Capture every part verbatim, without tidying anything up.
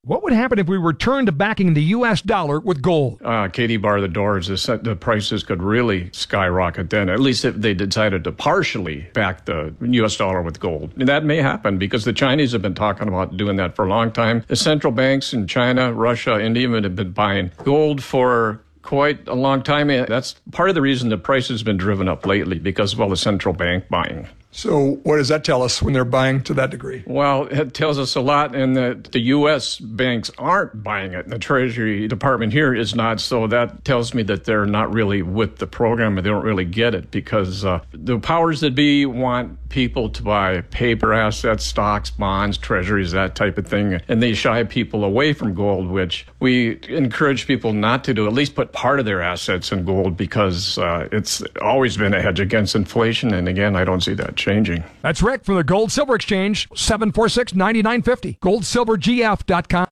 What would happen if we returned to backing the U S dollar with gold? Uh, Katie bar the doors. The, the prices could really skyrocket then, at least if they decided to partially back the U S dollar with gold. And that may happen because the Chinese have been talking about doing that for a long time. The central banks in China, Russia, India have been buying gold for quite a long time. That's part of the reason the price has been driven up lately, because of all the central bank buying. So what does that tell us when they're buying to that degree? Well, it tells us a lot, and that the U S banks aren't buying it. The Treasury Department here is not, so that tells me that they're not really with the program, and they don't really get it, because uh, the powers that be want people to buy paper assets, stocks, bonds, treasuries, that type of thing, and they shy people away from gold, which we encourage people not to do, at least put part of their assets in gold, because uh, it's always been a hedge against inflation, and again, I don't see that changing. That's Rick for the Gold Silver Exchange, seven four six, nine nine five zero, gold silver g f dot com.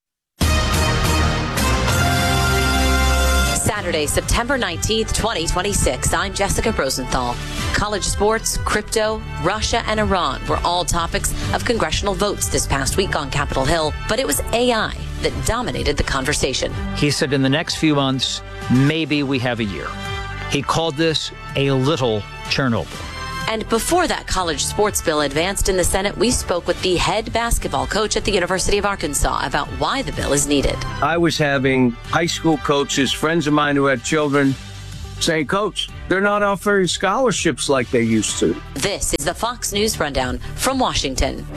Saturday, September nineteenth, twenty twenty-six. I'm Jessica Rosenthal. College sports, crypto, Russia, and Iran were all topics of congressional votes this past week on Capitol Hill, but it was A I that dominated the conversation. He said in the next few months, maybe we have a year. He called this a little Chernobyl. And before that college sports bill advanced in the Senate, we spoke with the head basketball coach at the University of Arkansas about why the bill is needed. I was having high school coaches, friends of mine who had children, saying, Coach, they're not offering scholarships like they used to. This is the Fox News Rundown from Washington.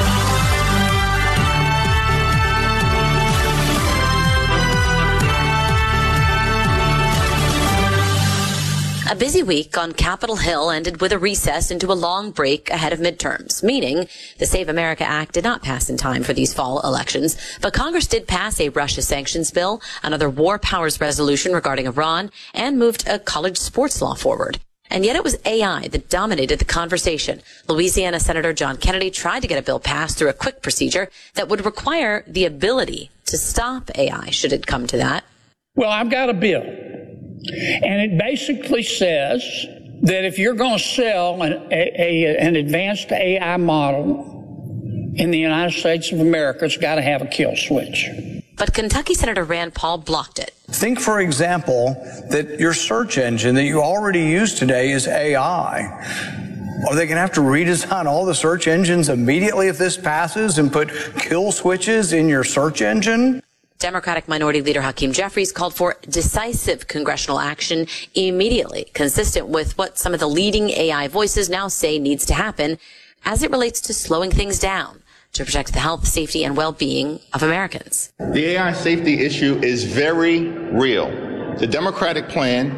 A busy week on Capitol Hill ended with a recess into a long break ahead of midterms, meaning the Save America Act did not pass in time for these fall elections. But Congress did pass a Russia sanctions bill, another war powers resolution regarding Iran, and moved a college sports law forward. And yet it was A I that dominated the conversation. Louisiana Senator John Kennedy tried to get a bill passed through a quick procedure that would require the ability to stop A I, should it come to that. Well, I've got a bill. And it basically says that if you're going to sell an, a, a, an advanced A I model in the United States of America, it's got to have a kill switch. But Kentucky Senator Rand Paul blocked it. Think, for example, that your search engine that you already use today is A I. Are they going to have to redesign all the search engines immediately if this passes and put kill switches in your search engine? Democratic Minority Leader Hakeem Jeffries called for decisive congressional action immediately, consistent with what some of the leading A I voices now say needs to happen as it relates to slowing things down to protect the health, safety, and well-being of Americans. The A I safety issue is very real. The Democratic plan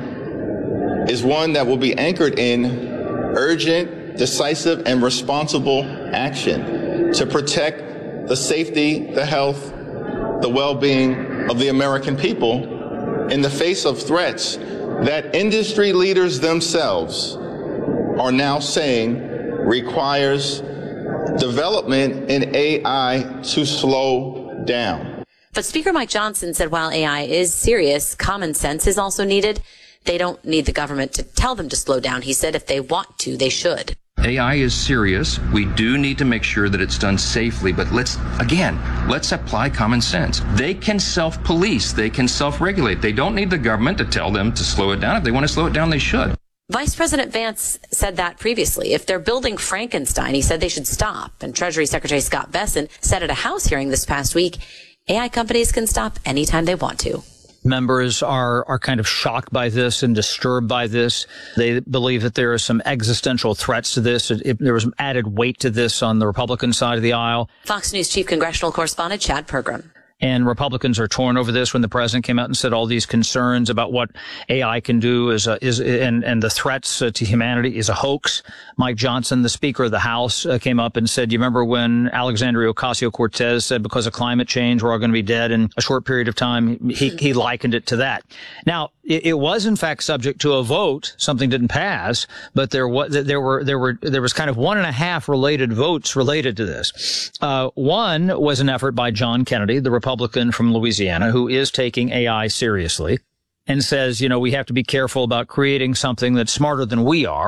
is one that will be anchored in urgent, decisive, and responsible action to protect the safety, the health, the well-being of the American people in the face of threats that industry leaders themselves are now saying requires development in A I to slow down. But Speaker Mike Johnson said while A I is serious, common sense is also needed. They don't need the government to tell them to slow down. He said if they want to, they should. A I is serious. We do need to make sure that it's done safely, but let's, again, let's apply common sense. They can self-police. They can self-regulate. They don't need the government to tell them to slow it down. If they want to slow it down, they should. Vice President Vance said that previously. If they're building Frankenstein, he said they should stop. And Treasury Secretary Scott Bessent said at a House hearing this past week, A I companies can stop anytime they want to. Members are, are kind of shocked by this and disturbed by this. They believe that there are some existential threats to this. It, it, there was added weight to this on the Republican side of the aisle. Fox News Chief Congressional Correspondent Chad Pergram. And Republicans are torn over this when the president came out and said all these concerns about what A I can do is a, is and and the threats uh, to humanity is a hoax. Mike Johnson, the Speaker of the House, uh, came up and said, "You remember when Alexandria Ocasio-Cortez said because of climate change we're all going to be dead in a short period of time?" He he likened it to that. Now it, it was in fact subject to a vote. Something didn't pass, but there was there were there were there was kind of one and a half related votes related to this. Uh, one was an effort by John Kennedy, the Republican Republican from Louisiana, who is taking A I seriously and says, you know, we have to be careful about creating something that's smarter than we are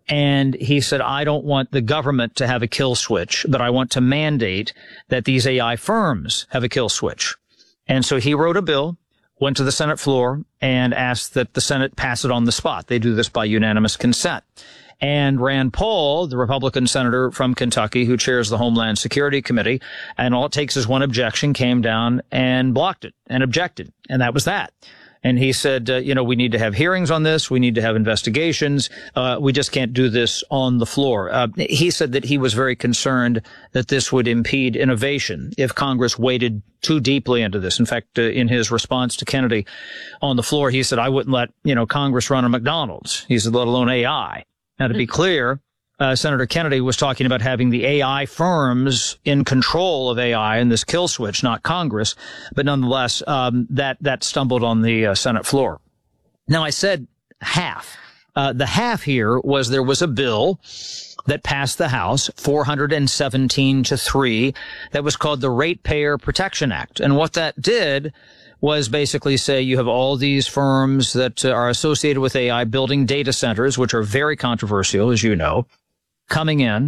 And he said, I don't want the government to have a kill switch, but I want to mandate that these A I firms have a kill switch. And so he wrote a bill, went to the Senate floor, and asked that the Senate pass it on the spot. They do this by unanimous consent. And Rand Paul, the Republican senator from Kentucky who chairs the Homeland Security Committee, and all it takes is one objection, came down and blocked it and objected. And that was that. And he said, uh, you know, we need to have hearings on this. We need to have investigations. Uh, we just can't do this on the floor. Uh, he said that he was very concerned that this would impede innovation if Congress waded too deeply into this. In fact, uh, in his response to Kennedy on the floor, he said, I wouldn't let, you know, Congress run a McDonald's. He said, let alone A I. Now, to be clear, Uh, Senator Kennedy was talking about having the A I firms in control of A I and this kill switch, not Congress. But nonetheless, um, that, that stumbled on the uh, Senate floor. Now, I said half. Uh, the half here was there was a bill that passed the House, four hundred seventeen to three, that was called the Ratepayer Protection Act. And what that did was basically say you have all these firms that uh, are associated with A I building data centers, which are very controversial, as you know, coming in,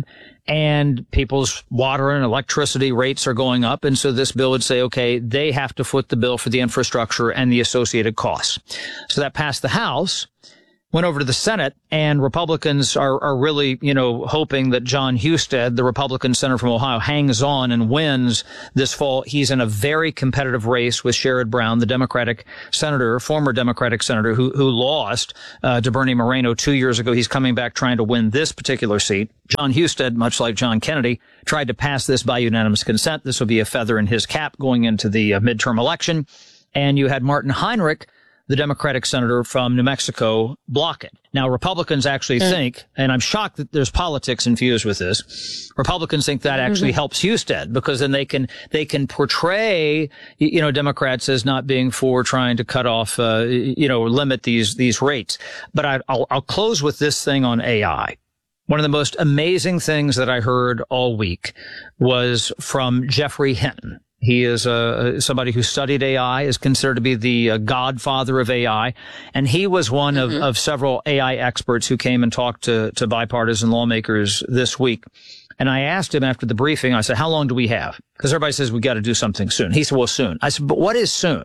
and people's water and electricity rates are going up. And so this bill would say, okay, they have to foot the bill for the infrastructure and the associated costs. So that passed the House, went over to the Senate, and Republicans are, are really, you know, hoping that John Husted, the Republican senator from Ohio, hangs on and wins this fall. He's in a very competitive race with Sherrod Brown, the Democratic senator, former Democratic senator who, who lost uh, to Bernie Moreno two years ago. He's coming back trying to win this particular seat. John Husted, much like John Kennedy, tried to pass this by unanimous consent. This will be a feather in his cap going into the uh, midterm election. And you had Martin Heinrich, the Democratic senator from New Mexico, block it. Now, Republicans actually mm. think, and I'm shocked that there's politics infused with this, Republicans think that actually mm-hmm. helps Husted, because then they can, they can portray, you know, Democrats as not being for trying to cut off, uh, you know, limit these, these rates. But I, I'll, I'll close with this thing on A I. One of the most amazing things that I heard all week was from Jeffrey Hinton. He is uh, somebody who studied A I, is considered to be the uh, godfather of A I. And he was one mm-hmm. of, of several A I experts who came and talked to, to bipartisan lawmakers this week. And I asked him after the briefing, I said, how long do we have? Because everybody says we got to do something soon. He said, well, soon. I said, but what is soon?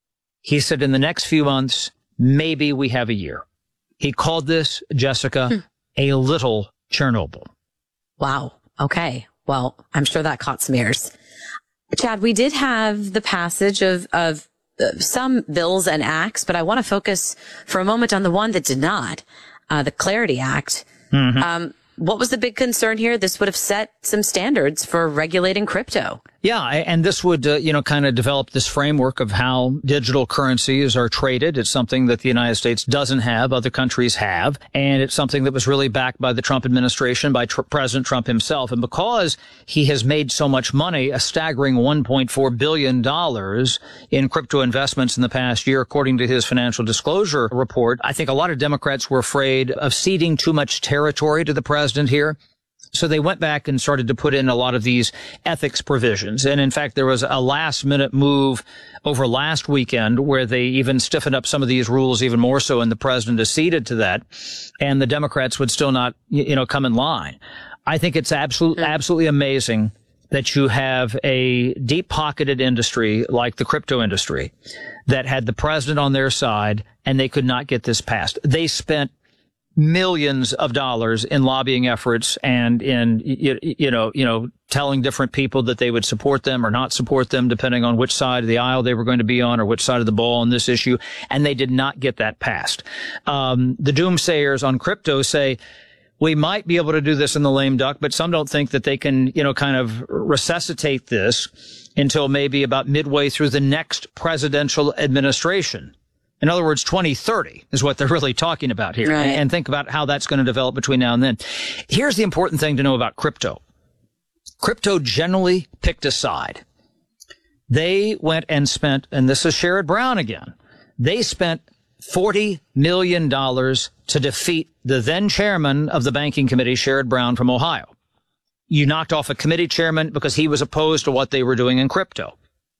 He said, in the next few months, maybe we have a year. He called this, Jessica, hmm. a little Chernobyl. Wow. Okay. Well, I'm sure that caught some ears. Chad, we did have the passage of, of uh, some bills and acts, but I want to focus for a moment on the one that did not, uh, the Clarity Act. Mm-hmm. Um, what was the big concern here? This would have set some standards for regulating crypto. Yeah, and this would, uh, you know, kind of develop this framework of how digital currencies are traded. It's something that the United States doesn't have, other countries have, and it's something that was really backed by the Trump administration, by tr- President Trump himself. And because he has made so much money, a staggering one point four billion dollars in crypto investments in the past year, according to his financial disclosure report, I think a lot of Democrats were afraid of ceding too much territory to the president here. So they went back and started to put in a lot of these ethics provisions. And in fact, there was a last minute move over last weekend where they even stiffened up some of these rules even more so, and the president acceded to that. And the Democrats would still not, you know, come in line. I think it's absolutely, absolutely amazing that you have a deep pocketed industry like the crypto industry that had the president on their side, and they could not get this passed. They spent millions of dollars in lobbying efforts and in, you, you know, you know, telling different people that they would support them or not support them, depending on which side of the aisle they were going to be on or which side of the ball on this issue. And they did not get that passed. Um, the doomsayers on crypto say, we might be able to do this in the lame duck, but some don't think that they can, you know, kind of resuscitate this until maybe about midway through the next presidential administration. In other words, twenty thirty is what they're really talking about here. Right. And think about how that's going to develop between now and then. Here's the important thing to know about crypto. Crypto generally picked a side. They went and spent, and this is Sherrod Brown again, they spent forty million dollars to defeat the then chairman of the banking committee, Sherrod Brown from Ohio. You knocked off a committee chairman because he was opposed to what they were doing in crypto.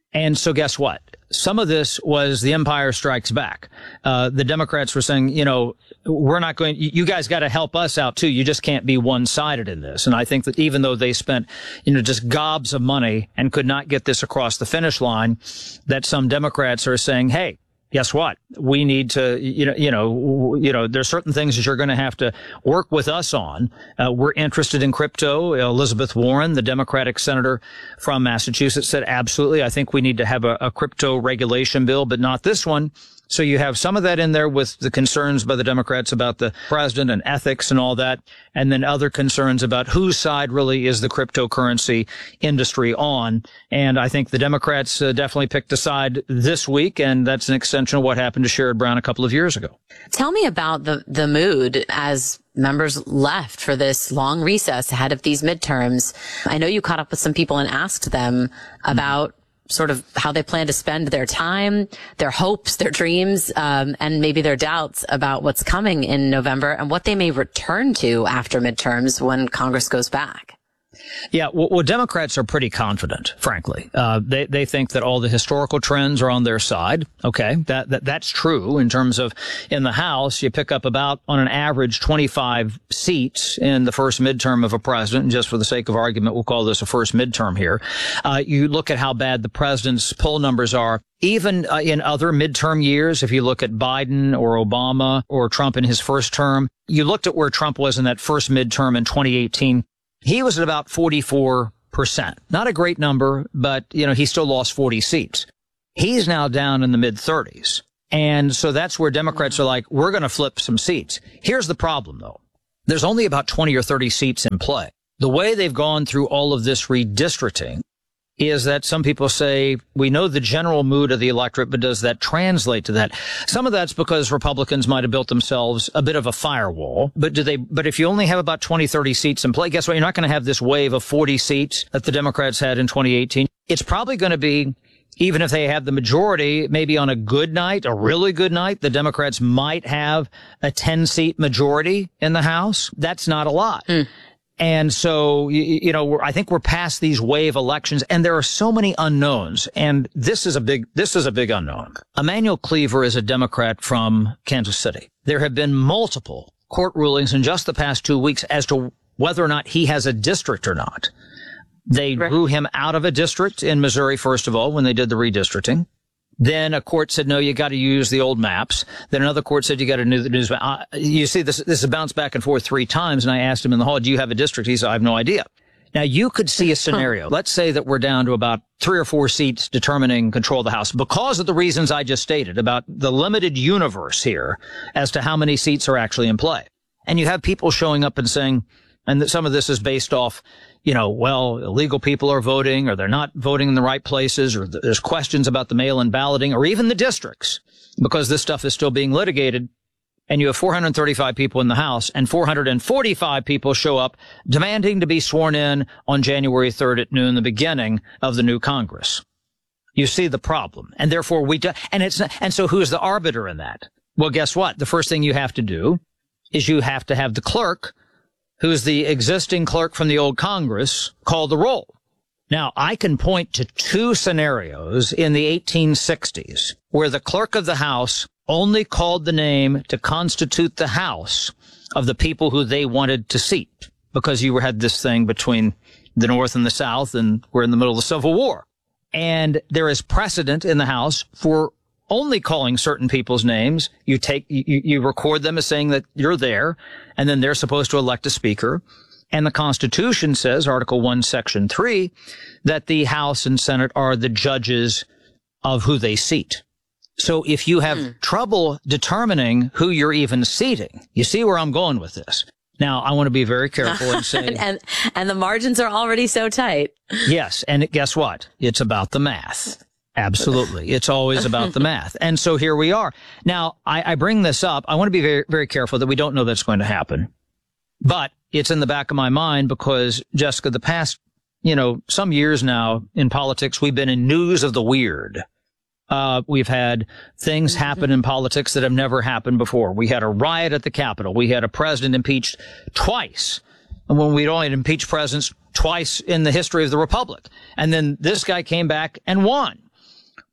And so guess what? Some of this was the Empire Strikes Back. Uh, the Democrats were saying, you know, we're not going, you guys got to help us out too. You just can't be one-sided in this. And I think that even though they spent, you know, just gobs of money and could not get this across the finish line, that some Democrats are saying, hey, guess what? We need to, you know, you know, you know, there's certain things that you're going to have to work with us on. Uh, we're interested in crypto. Elizabeth Warren, the Democratic senator from Massachusetts, said, absolutely. I think we need to have a, a crypto regulation bill, but not this one. So you have some of that in there with the concerns by the Democrats about the president and ethics and all that, and then other concerns about whose side really is the cryptocurrency industry on. And I think the Democrats uh, definitely picked a side this week, and that's an extension of what happened to Sherrod Brown a couple of years ago. Tell me about the, the mood as members left for this long recess ahead of these midterms. I know you caught up with some people and asked them about mm-hmm. sort of how they plan to spend their time, their hopes, their dreams, um, and maybe their doubts about what's coming in November and what they may return to after midterms when Congress goes back. Yeah, well, well Democrats are pretty confident, frankly. Uh, they they think that all the historical trends are on their side. Okay, that, that that's true in terms of in the House, you pick up about, on an average, twenty-five seats in the first midterm of a president. And just for the sake of argument, we'll call this a first midterm here. Uh, you look at how bad the president's poll numbers are. Even uh, in other midterm years, if you look at Biden or Obama or Trump in his first term, you looked at where Trump was in that first midterm in twenty eighteen. He was at about forty-four percent. Not a great number, but, you know, he still lost forty seats. He's now down in the mid thirties. And so that's where Democrats are like, we're going to flip some seats. Here's the problem, though. There's only about twenty or thirty seats in play. The way they've gone through all of this redistricting is that some people say, we know the general mood of the electorate, but does that translate to that? Some of that's because Republicans might have built themselves a bit of a firewall. But do they, but if you only have about twenty, thirty seats in play, guess what? You're not going to have this wave of forty seats that the Democrats had in twenty eighteen. It's probably going to be, even if they have the majority, maybe on a good night, a really good night, the Democrats might have a ten seat majority in the House. That's not a lot. Mm. And so, you, you know, we're, I think we're past these wave elections, and there are so many unknowns. And this is a big, this is a big unknown. Emanuel Cleaver is a Democrat from Kansas City. There have been multiple court rulings in just the past two weeks as to whether or not he has a district or not. They right. drew him out of a district in Missouri, first of all, when they did the redistricting. Then a court said, no, you got to use the old maps. Then another court said, you got to use the news. Uh, you see, this, this has bounced back and forth three times. And I asked him in the hall, do you have a district? He said, I have no idea. Now, you could see a scenario. Let's say that we're down to about three or four seats determining control of the House because of the reasons I just stated about the limited universe here as to how many seats are actually in play. And you have people showing up and saying, and that some of this is based off, you know, well, illegal people are voting or they're not voting in the right places, or there's questions about the mail-in balloting or even the districts because this stuff is still being litigated. And you have four hundred thirty-five people in the House and four hundred forty-five people show up demanding to be sworn in on January third at noon, the beginning of the new Congress. You see the problem. And therefore we do, and it's not, and so who's the arbiter in that? Well, guess what? The first thing you have to do is you have to have the clerk, who's the existing clerk from the old Congress, call the roll. Now, I can point to two scenarios in the eighteen sixties where the clerk of the House only called the name to constitute the House of the people who they wanted to seat, because you had this thing between the North and the South, and we're in the middle of the Civil War. And there is precedent in the House for only calling certain people's names. You take, you, you record them as saying that you're there, and then they're supposed to elect a speaker. And the Constitution says, Article one, Section three, that the House and Senate are the judges of who they seat. So if you have hmm. trouble determining who you're even seating, you see where I'm going with this. Now, I want to be very careful and say... and, and the margins are already so tight. Yes, and guess what? It's about the math. Absolutely. It's always about the math. And so here we are. Now, I, I bring this up. I want to be very, very careful that we don't know that's going to happen. But it's in the back of my mind because, Jessica, the past, you know, some years now in politics, we've been in news of the weird. Uh, we've had things happen in politics that have never happened before. We had a riot at the Capitol. We had a president impeached twice. And when we'd only impeached presidents twice in the history of the Republic. And then this guy came back and won.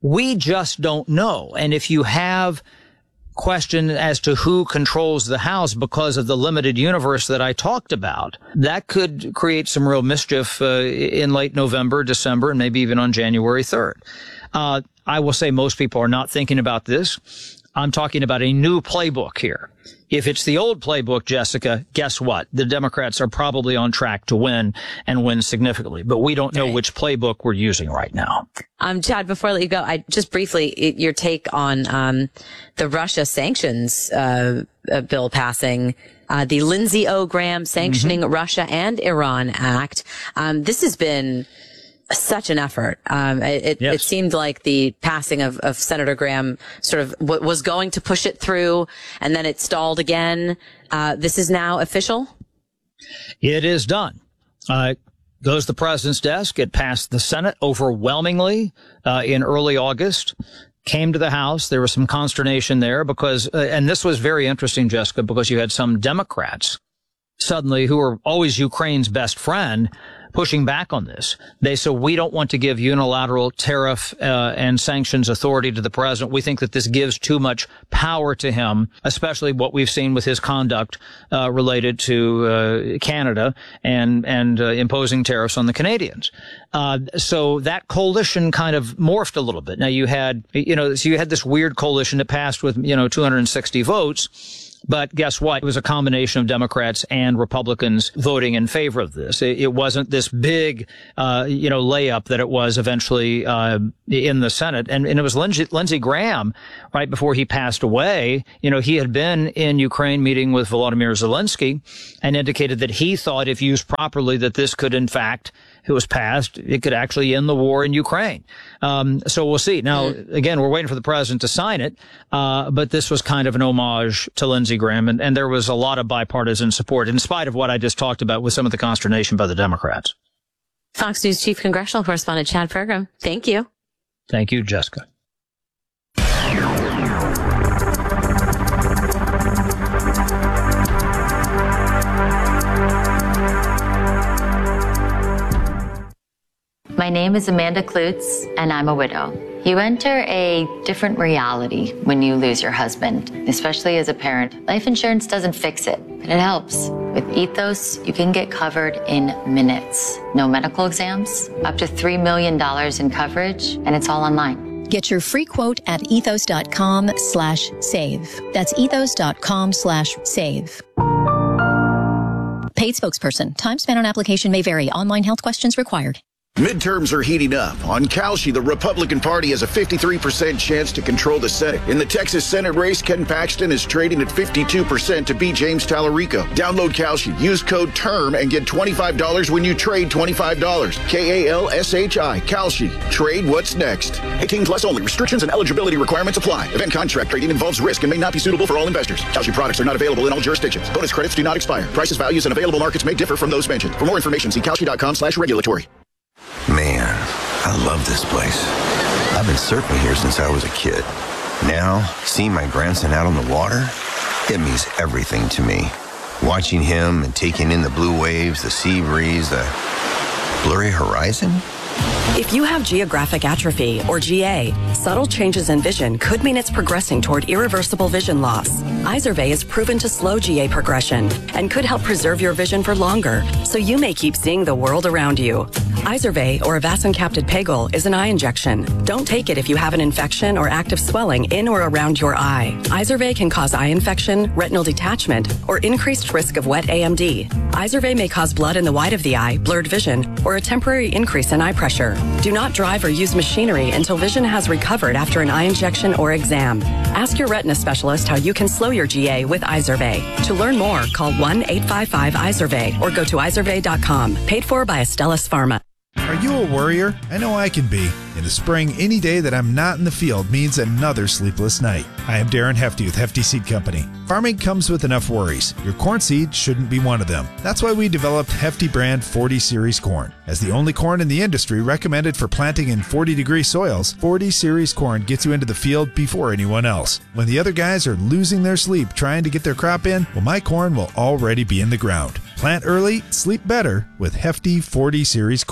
We just don't know. And if you have question as to who controls the House because of the limited universe that I talked about, that could create some real mischief uh, in late November, December, and maybe even on January third. Uh, I will say most people are not thinking about this. I'm talking about a new playbook here. If it's the old playbook, Jessica, guess what? The Democrats are probably on track to win and win significantly, but we don't know which playbook we're using right now. Um, Chad, before I let you go, I just briefly, your take on, um, the Russia sanctions, uh, uh bill passing, uh, the Lindsey O. Graham Sanctioning mm-hmm. Russia and Iran Act. Um, this has been such an effort. Um, it, yes. it seemed like the passing of, of Senator Graham sort of w- was going to push it through, and then it stalled again. Uh, this is now official? It is done. Uh, goes to the president's desk. It passed the Senate overwhelmingly uh, in early August. Came to the House. There was some consternation there because, uh, and this was very interesting, Jessica, because you had some Democrats suddenly who are always Ukraine's best friend pushing back on this. They said, we don't want to give unilateral tariff uh, and sanctions authority to the president. We think that this gives too much power to him, especially what we've seen with his conduct uh, related to uh, Canada and and uh, imposing tariffs on the Canadians. Uh, so that coalition kind of morphed a little bit. Now you had, you know, so you had this weird coalition that passed with, you know, two hundred sixty votes. But guess what? It was a combination of Democrats and Republicans voting in favor of this. It, it wasn't this big, uh, you know, layup that it was eventually uh, in the Senate. And, and it was Lindsey, Lindsey Graham, right before he passed away. You know, he had been in Ukraine meeting with Volodymyr Zelensky and indicated that he thought, if used properly, that this could, in fact, it was passed, it could actually end the war in Ukraine. Um, so we'll see. Now, again, we're waiting for the president to sign it, uh, but this was kind of an homage to Lindsey Graham, and, and there was a lot of bipartisan support, in spite of what I just talked about with some of the consternation by the Democrats. Fox News Chief Congressional Correspondent Chad Pergram, thank you. Thank you, Jessica. My name is Amanda Klutz, and I'm a widow. You enter a different reality when you lose your husband, especially as a parent. Life insurance doesn't fix it, but it helps. With Ethos, you can get covered in minutes. No medical exams, up to three million dollars in coverage, and it's all online. Get your free quote at ethos.com slash save. That's ethos.com slash save. Paid spokesperson. Time spent on application may vary. Online health questions required. Midterms are heating up. On Kalshi, the Republican Party has a fifty-three percent chance to control the Senate. In the Texas Senate race, Ken Paxton is trading at fifty-two percent to beat James Tallarico. Download Kalshi, use code TERM, and get twenty-five dollars when you trade twenty-five dollars. K A L S H I, Kalshi. Trade what's next. eighteen plus only. Restrictions and eligibility requirements apply. Event contract trading involves risk and may not be suitable for all investors. Kalshi products are not available in all jurisdictions. Bonus credits do not expire. Prices, values, and available markets may differ from those mentioned. For more information, see Kalshi.com slash regulatory. Man, I love this place. I've been surfing here since I was a kid. Now, seeing my grandson out on the water, it means everything to me. Watching him and taking in the blue waves, the sea breeze, the blurry horizon. If you have geographic atrophy, or G A, subtle changes in vision could mean it's progressing toward irreversible vision loss. Izervay is proven to slow G A progression and could help preserve your vision for longer, so you may keep seeing the world around you. Izervay, or avacincaptad pegol, is an eye injection. Don't take it if you have an infection or active swelling in or around your eye. Izervay can cause eye infection, retinal detachment, or increased risk of wet A M D. Izervay may cause blood in the white of the eye, blurred vision, or a temporary increase in eye pressure. Do not drive or use machinery until vision has recovered after an eye injection or exam. Ask your retina specialist how you can slow your G A with Izervay. To learn more, call one eight five five Izervay or go to izervay dot com. Paid for by Astellas Pharma. Are you a worrier? I know I can be. In the spring, any day that I'm not in the field means another sleepless night. I am Darren Hefty with Hefty Seed Company. Farming comes with enough worries. Your corn seed shouldn't be one of them. That's why we developed Hefty brand forty series corn. As the only corn in the industry recommended for planting in forty degree soils, forty series corn gets you into the field before anyone else. When the other guys are losing their sleep trying to get their crop in, well, my corn will already be in the ground. Plant early, sleep better with Hefty forty series corn.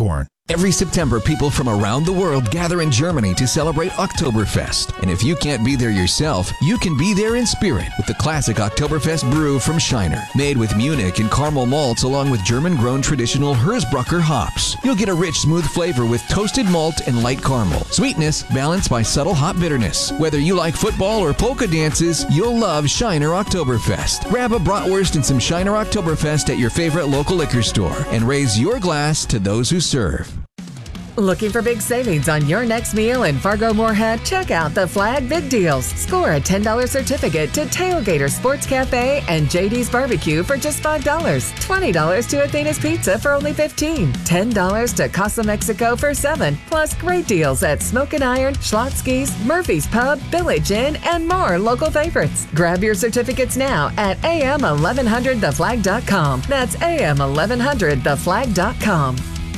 Every September, people from around the world gather in Germany to celebrate Oktoberfest. And if you can't be there yourself, you can be there in spirit with the classic Oktoberfest brew from Shiner. Made with Munich and caramel malts along with German-grown traditional Hersbrucker hops. You'll get a rich, smooth flavor with toasted malt and light caramel. Sweetness balanced by subtle hop bitterness. Whether you like football or polka dances, you'll love Shiner Oktoberfest. Grab a bratwurst and some Shiner Oktoberfest at your favorite local liquor store and raise your glass to those who serve. Looking for big savings on your next meal in Fargo-Moorhead? Check out the Flag Big Deals. Score a ten dollars certificate to Tailgater Sports Cafe and J D's Barbecue for just five dollars. twenty dollars to Athena's Pizza for only fifteen dollars. ten dollars to Casa Mexico for seven dollars. Plus great deals at Smoke and Iron, Schlotzsky's, Murphy's Pub, Village Inn, and more local favorites. Grab your certificates now at A M eleven hundred the flag dot com. That's A M eleven hundred the flag dot com.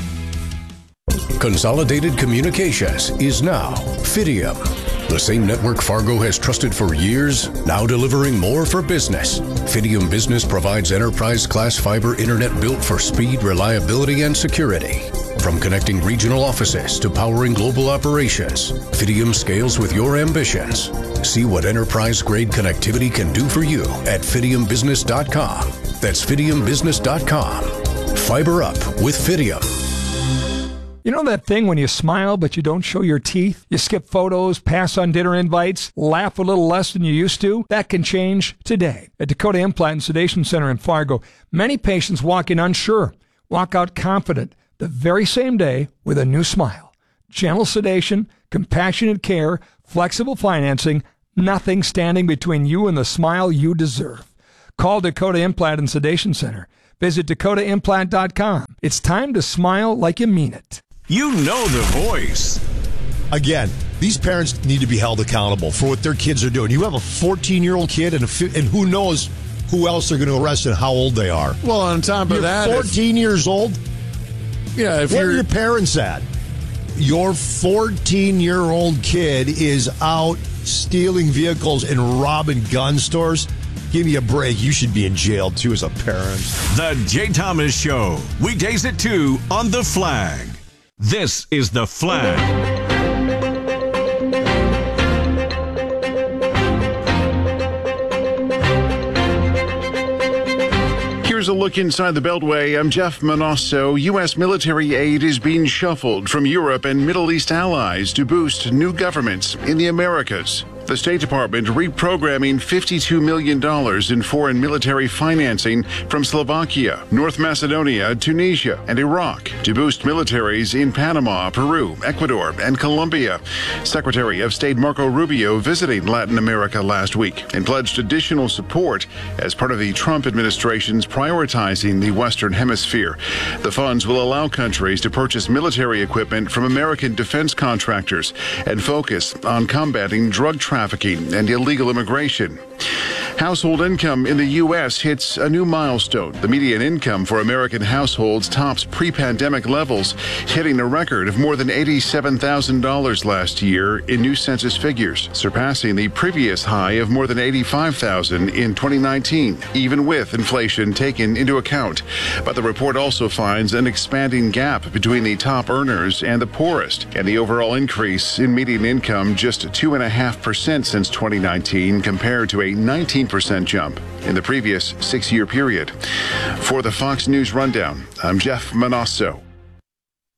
Consolidated Communications is now Fidium. The same network Fargo has trusted for years, now delivering more for business. Fidium Business provides enterprise-class fiber internet built for speed, reliability, and security. From connecting regional offices to powering global operations, Fidium scales with your ambitions. See what enterprise-grade connectivity can do for you at fidium business dot com. That's fidium business dot com. Fiber up with Fidium. You know that thing when you smile but you don't show your teeth? You skip photos, pass on dinner invites, laugh a little less than you used to? That can change today. At Dakota Implant and Sedation Center in Fargo, many patients walk in unsure, walk out confident the very same day with a new smile. Gentle sedation, compassionate care, flexible financing, nothing standing between you and the smile you deserve. Call Dakota Implant and Sedation Center. Visit dakota implant dot com. It's time to smile like you mean it. You know the voice. Again, these parents need to be held accountable for what their kids are doing. You have a fourteen-year-old kid, and a fi- and who knows who else they're going to arrest and how old they are. Well, on top of you're that, fourteen if, years old. Yeah, if where you're, are your parents at? Your fourteen-year-old kid is out stealing vehicles and robbing gun stores. Give me a break. You should be in jail, too, as a parent. The Jay Thomas Show. Weekdays at two on The Flag. This is The Flag. Here's a look inside the Beltway. I'm Jeff Manosso. U S military aid is being shuffled from Europe and Middle East allies to boost new governments in the Americas. The State Department reprogramming fifty-two million dollars in foreign military financing from Slovakia, North Macedonia, Tunisia, and Iraq to boost militaries in Panama, Peru, Ecuador, and Colombia. Secretary of State Marco Rubio visiting Latin America last week and pledged additional support as part of the Trump administration's prioritizing the Western Hemisphere. The funds will allow countries to purchase military equipment from American defense contractors and focus on combating drug trafficking. trafficking and illegal immigration. Household income in the U S hits a new milestone. The median income for American households tops pre-pandemic levels, hitting a record of more than eighty-seven thousand dollars last year in new census figures, surpassing the previous high of more than eighty-five thousand dollars in twenty nineteen, even with inflation taken into account. But the report also finds an expanding gap between the top earners and the poorest, and the overall increase in median income just two point five percent since twenty nineteen compared to a nineteen percent jump in the previous six-year period. For the Fox News Rundown, I'm Jeff Manosso.